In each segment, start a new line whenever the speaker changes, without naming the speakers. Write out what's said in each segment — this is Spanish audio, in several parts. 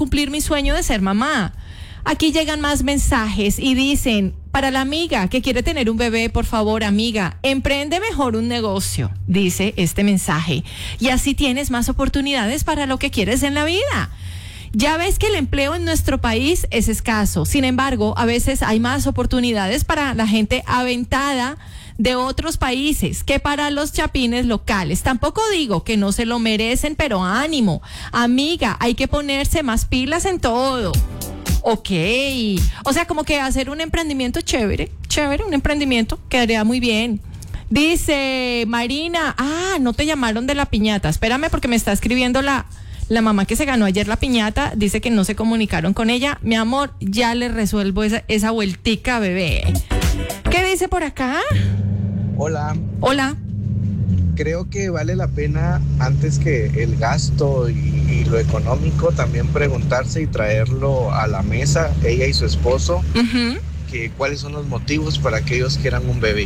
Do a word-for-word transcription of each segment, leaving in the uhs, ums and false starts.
cumplir mi sueño de ser mamá. Aquí llegan más mensajes y dicen, para la amiga que quiere tener un bebé, por favor, amiga, emprende mejor un negocio, dice este mensaje. Y así tienes más oportunidades para lo que quieres en la vida. Ya ves que el empleo en nuestro país es escaso. Sin embargo, a veces hay más oportunidades para la gente aventada de otros países que para los chapines locales. Tampoco digo que no se lo merecen, pero ánimo, amiga, hay que ponerse más pilas en todo. Ok, o sea, como que hacer un emprendimiento chévere, chévere, un emprendimiento quedaría muy bien. Dice Marina, ah, no te llamaron de la piñata, espérame porque me está escribiendo la, la mamá que se ganó ayer la piñata, dice que no se comunicaron con ella. Mi amor, ya le resuelvo esa, esa vueltica, bebé. ¿Qué dice por acá?
Hola.
Hola.
Creo que vale la pena, antes que el gasto y, y lo económico, también preguntarse y traerlo a la mesa, ella y su esposo, uh-huh. que cuáles son los motivos para que ellos quieran un bebé.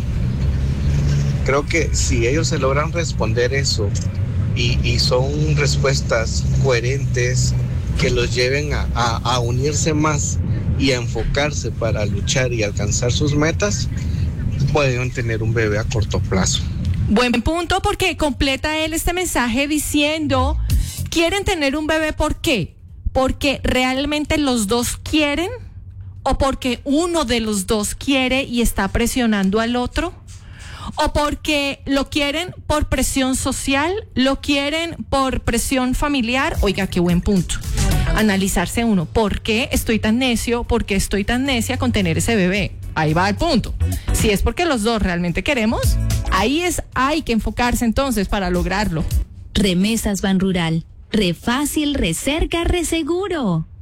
Creo que si ellos se logran responder eso y, y son respuestas coherentes que los lleven a, a, a unirse más y a enfocarse para luchar y alcanzar sus metas, pueden tener un bebé a corto plazo.
Buen punto, porque completa él este mensaje diciendo, ¿quieren tener un bebé por qué? ¿Porque realmente los dos quieren? ¿O porque uno de los dos quiere y está presionando al otro? ¿O porque lo quieren por presión social? ¿Lo quieren por presión familiar? Oiga, qué buen punto. Analizarse uno, ¿por qué estoy tan necio? ¿Por qué estoy tan necia con tener ese bebé? Ahí va el punto. Si es porque los dos realmente queremos, ahí es, hay que enfocarse entonces para lograrlo.
Remesas Ban Rural. Re fácil, re cerca, re seguro.